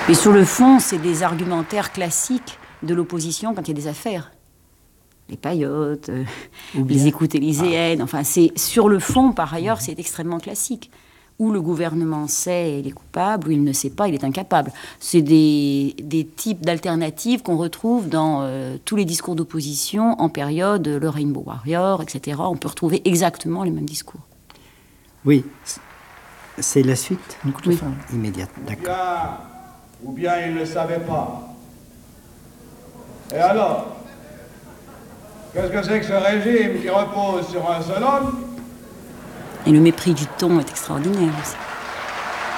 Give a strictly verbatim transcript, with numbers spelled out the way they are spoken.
Mais sur le fond, c'est des argumentaires classiques de l'opposition quand il y a des affaires. Les paillotes, euh, les écoutes élyséennes, ah. enfin, c'est, sur le fond, par ailleurs, mmh. c'est extrêmement classique. Où le gouvernement sait, il est coupable, ou il ne sait pas, il est incapable. C'est des, des types d'alternatives qu'on retrouve dans euh, tous les discours d'opposition en période, le Rainbow Warrior, et cetera. On peut retrouver exactement les mêmes discours. Oui, c'est la suite oui. immédiate. D'accord. Ou bien, ou bien il ne savait pas. Et alors, qu'est-ce que c'est que ce régime qui repose sur un seul homme ? Et le mépris du ton est extraordinaire aussi.